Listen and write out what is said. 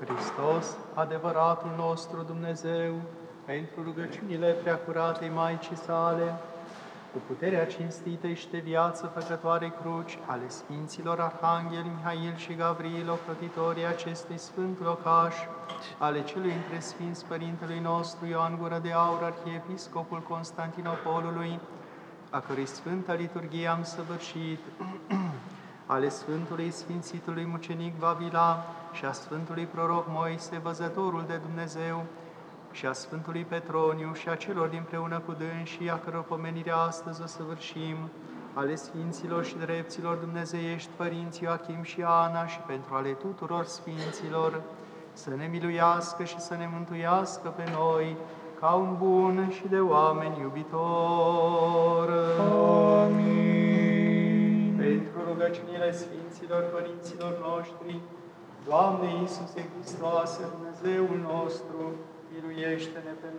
Hristos, adevăratul nostru Dumnezeu, pentru rugăciunile preacuratei Maicii sale, cu puterea cinstitei și de viață făcătoare cruci ale Sfinților Arhangheli Mihail și Gavril, ocrotitorii acestui sfânt locaș, ale celui între Sfinți Părintelui nostru Ioan Gură de Aur, Arhiepiscopul Constantinopolului, a cărui Sfântă Liturghie am săvârșit, ale Sfântului Sfințitului Mucenic Vavila și a Sfântului Proroc Moise, văzătorul de Dumnezeu, și a Sfântului Petroniu și a celor dinpreună cu dânsii, a căror pomenire astăzi o săvârșim, ale Sfinților și drepților dumnezeiești, Părinții Joachim și Ana, și pentru ale tuturor Sfinților, să ne miluiască și să ne mântuiască pe noi, ca un bun și de oameni iubitor. Amin. Pentru rugăciunile Sfinților Părinților noștri, Doamne Iisuse Hristoase, Dumnezeul nostru, miluiește-ne pe